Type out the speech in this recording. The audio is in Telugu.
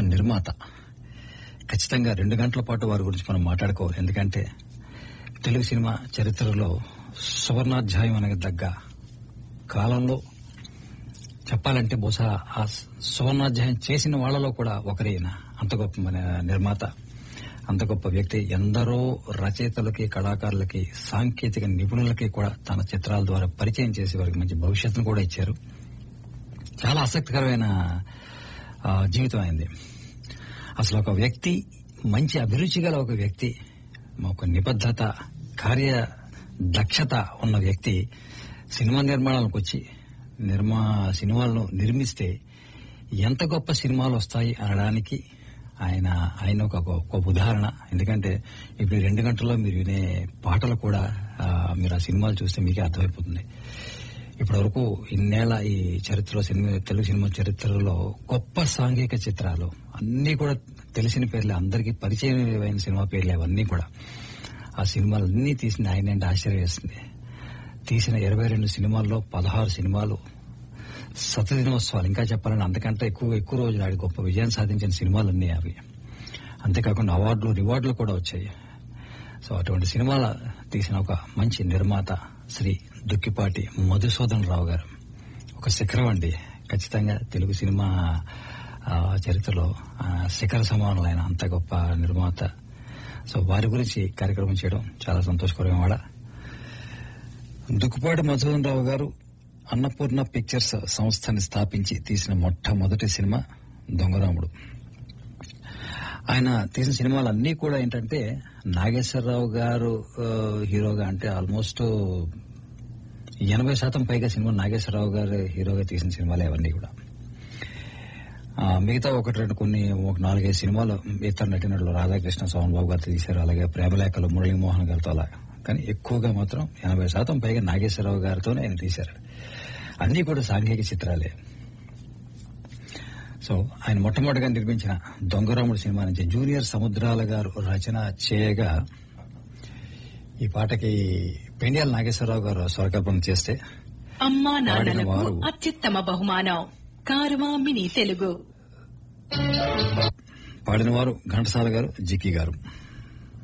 నిర్మాత. ఖచ్చితంగా 2 గంటల పాటు వారి గురించి మనం మాట్లాడుకోవాలి. ఎందుకంటే తెలుగు సినిమా చరిత్రలో సువర్ణాధ్యాయం అనే దగ్గ కాలంలో చెప్పాలంటే బహుశా ఆ సువర్ణాధ్యాయం చేసిన వాళ్లలో కూడా ఒకరైన అంత గొప్ప నిర్మాత, అంత గొప్ప వ్యక్తి. ఎందరో రచయితలకి, కళాకారులకి, సాంకేతిక నిపుణులకి కూడా తన చిత్రాల ద్వారా పరిచయం చేసి వారికి మంచి భవిష్యత్తును కూడా ఇచ్చారు. చాలా ఆసక్తికరమైన జీవితం అయింది. అసలు ఒక వ్యక్తి, మంచి అభిరుచి గల ఒక వ్యక్తి, ఒక నిబద్ధత, కార్య దక్షత ఉన్న వ్యక్తి సినిమా నిర్మాణాలకు వచ్చి సినిమాలను నిర్మిస్తే ఎంత గొప్ప సినిమాలు వస్తాయి అనడానికి ఆయన ఒక ఉదాహరణ. ఎందుకంటే ఇప్పుడు 2 గంటల్లో మీరు వినే పాటలు కూడా మీరు ఆ సినిమాలు చూస్తే మీకే అర్థమైపోతుంది. ఇప్పటి వరకు ఇన్నేళ్ల ఈ చరిత్రలో తెలుగు సినిమా చరిత్రలో గొప్ప సాంఘిక చిత్రాలు అన్ని కూడా తెలిసిన పేర్లే, అందరికీ పరిచయమైన సినిమా పేర్లే అవన్నీ కూడా. ఆ సినిమాలన్నీ తీసిన ఆయన ఆశ్చర్యం వేస్తుంది. తీసిన 22 సినిమాల్లో 16 సినిమాలు శతదినోత్సవాలు, ఇంకా చెప్పాలని అంతకంటే ఎక్కువ రోజులు ఆడి గొప్ప విజయం సాధించిన సినిమాలన్నీ అవి. అంతేకాకుండా అవార్డులు, రివార్డులు కూడా వచ్చాయి. సో అటువంటి సినిమాల తీసిన ఒక మంచి నిర్మాత శ్రీ దుక్కిపాటి మధుసూదన్ రావు గారు. ఒక శిఖరం అండి, ఖచ్చితంగా తెలుగు సినిమా చరిత్రలో శిఖర సమానులైన అంత గొప్ప నిర్మాత. సో వారి గురించి కార్యక్రమం చేయడం చాలా సంతోషకరమైన. దుక్కిపాటి మధుసూదన్ రావు గారు అన్నపూర్ణ పిక్చర్స్ సంస్థని స్థాపించి తీసిన మొట్టమొదటి సినిమా దొంగరాముడు. ఆయన తీసిన సినిమాలన్నీ కూడా ఏంటంటే నాగేశ్వరరావు గారు హీరోగా, అంటే ఆల్మోస్ట్ 80% పైగా సినిమా నాగేశ్వరరావు గారు హీరోగా తీసిన సినిమాలే అవన్నీ కూడా. మిగతా 4-5 సినిమాలు ఇతర నటినట్లు రాధాకృష్ణ, సోమన్ బాబు గారితో తీశారు. అలాగే ప్రేమలేఖలు మురళీమోహన్ గారితో అలా. కానీ ఎక్కువగా మాత్రం 80% పైగా నాగేశ్వరరావు గారితోనే ఆయన తీశారు. అన్ని కూడా సాంఘిక చిత్రాలే. సో ఆయన మొట్టమొదటిగా నిర్మించిన దొంగరాముడు సినిమా నుంచి జూనియర్ సముద్రాల గారు రచన చేయగా ఈ పాటకి పెండ్యాల నాగేశ్వరరావు గారు స్వరకల్పన చేస్తే అమ్మా నాన్నలకు అత్యుత్తమ బహుమానం కారుమామిని తెలుగు పాడిన వారు ఘంటసాల గారు, జిక్కి గారు.